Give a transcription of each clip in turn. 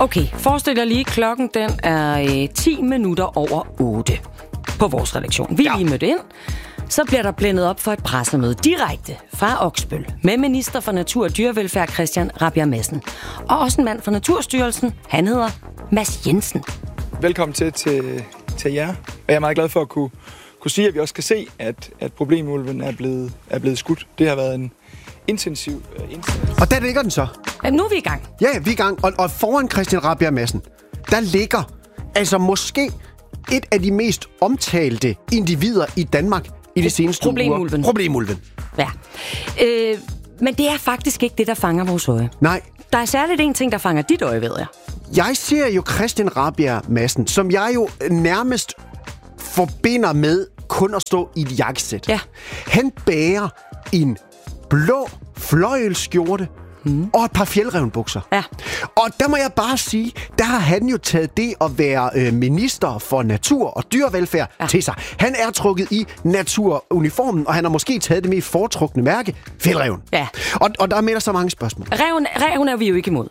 Okay, forestil dig lige, klokken den er 10 minutter over 8 på vores redaktion. Vi er lige mødt ind. Så bliver der blændet op for et pressemøde direkte fra Oksbøl med minister for Natur og Dyrevelfærd Christian Rabjerg Madsen. Og også en mand fra Naturstyrelsen. Han hedder Mads Jensen. Velkommen til jer. Og jeg er meget glad for at kunne sige, at vi også kan se, at problemulven er blevet skudt. Det har været en intensiv indsats. Og der ligger den så. Ja, nu er vi i gang. Ja, vi er i gang. Og foran Christian Rabjerg Madsen, der ligger altså måske et af de mest omtalte individer i Danmark i de seneste uger. Problemulven. Ja. Men det er faktisk ikke det, der fanger vores øje. Nej. Der er særligt en ting, der fanger dit øje, ved jeg. Jeg ser jo Christian Rabjerg Madsen, som jeg jo nærmest forbinder med kun at stå i et jakkesæt. Ja. Han bærer en blå fløjelskjorte og et par fjeldrevnbukser. Ja. Og der må jeg bare sige, der har han jo taget det at være minister for natur og dyrevelfærd til sig. Han er trukket i naturuniformen, og han har måske taget det mest foretrukne mærke, fjeldreven. Ja. Og der er med der så mange spørgsmål. Reven er vi jo ikke imod.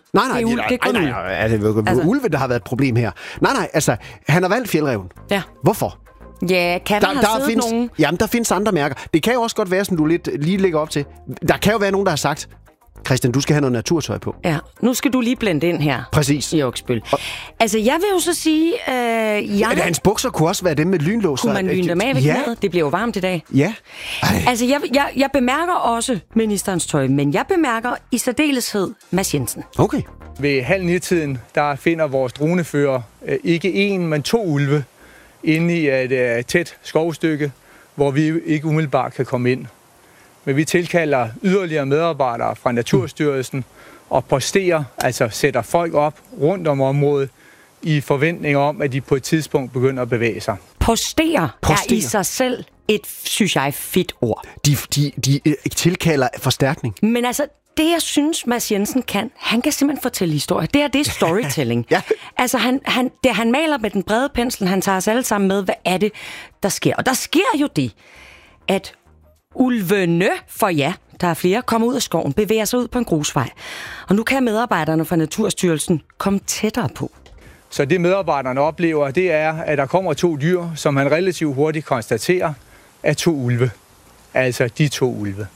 Nej, ulve, der har været et problem her. Nej, altså, han har valgt fjeldreven. Ja. Hvorfor? Ja, kan der siddet nogen? Jamen, der findes andre mærker. Det kan jo også godt være, som du lige lægger op til. Der kan jo være nogen, der har sagt, Christian, du skal have noget naturtøj på. Ja, nu skal du lige blende ind her. Præcis. I Oksbøl. Altså, jeg vil jo så sige... hans bukser kunne også være dem med lynlåser. Kunne man lyne dem af ved knæet? Det bliver jo varmt i dag. Ja. Altså, jeg bemærker også ministerens tøj, men jeg bemærker i særdeleshed Mads Jensen. Okay. Ved 8:30, der finder vores dronefører ikke en, men 2 ulve inde i et tæt skovstykke, hvor vi ikke umiddelbart kan komme ind. Men vi tilkalder yderligere medarbejdere fra Naturstyrelsen og posterer, altså sætter folk op rundt om området i forventning om, at de på et tidspunkt begynder at bevæge sig. Posterer er i sig selv et, synes jeg, fedt ord. De tilkalder forstærkning. Men altså, det jeg synes, Mads Jensen kan, han kan simpelthen fortælle historier. Det er storytelling. Ja. Altså, han maler med den brede pensel, han tager os alle sammen med, hvad er det, der sker. Og der sker jo det, at ulvene, for ja, der er flere, kommer ud af skoven, bevæger sig ud på en grusvej. Og nu kan medarbejderne fra Naturstyrelsen komme tættere på. Så det medarbejderne oplever, det er, at der kommer 2 dyr, som han relativt hurtigt konstaterer, er 2 ulve. Altså de 2 ulve.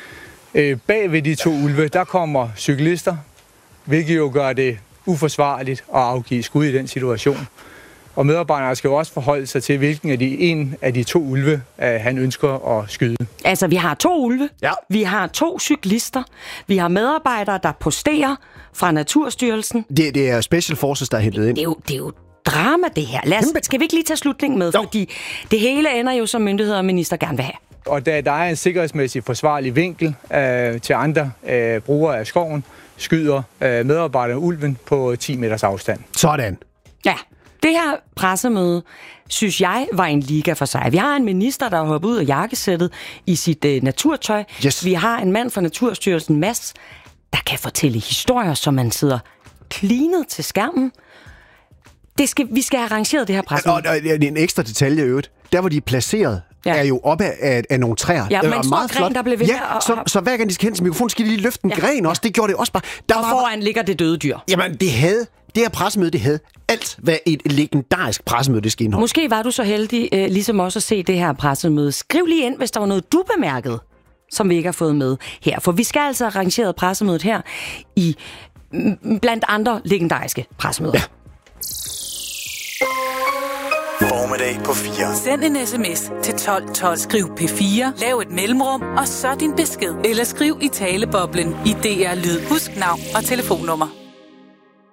Bag ved de 2 ulve, der kommer cyklister, hvilket jo gør det uforsvarligt at afgive skud i den situation. Og medarbejderne skal jo også forholde sig til, hvilken af en af de 2 ulve, han ønsker at skyde. Altså, vi har 2 ulve, vi har 2 cyklister, vi har medarbejdere, der posterer fra Naturstyrelsen. Det er Special Forces, der er hentet ind. Det er jo drama, det her. Skal vi ikke lige tage slutningen med? Fordi det hele ender jo, som myndigheder og minister gerne vil have. Og da der er en sikkerhedsmæssig forsvarlig vinkel til andre brugere af skoven, skyder medarbejderne ulven på 10 meters afstand. Sådan. Ja. Det her pressemøde, synes jeg, var en liga for sig. Vi har en minister, der har hoppet ud af jakkesættet i sit naturtøj. Yes. Vi har en mand fra Naturstyrelsen, Mads, der kan fortælle historier, som man sidder klinet til skærmen. Vi skal have arrangeret det her pressemøde. Og en ekstra detalje i øvrigt. Der, hvor de er placeret, er jo oppe af nogle træer. Ja, men en stor gren, der blev ved så hver gang de skal hen til mikrofonen, skal de lige løfte en gren også. Det gjorde det også bare. Og foran ligger det døde dyr. Jamen, det her pressemøde, det havde alt, hvad et legendarisk pressemøde skal indeholde. Måske var du så heldig, ligesom også at se det her pressemøde. Skriv lige ind, hvis der var noget, du bemærkede, som vi ikke har fået med her. For vi skal altså arrangere pressemødet her i blandt andre legendariske pressemøder. Ja. Formiddag på 4. Send en sms til 1212. Skriv P4, lav et mellemrum, og så din besked. Eller skriv i taleboblen i DR Lyd. Husk navn og telefonnummer.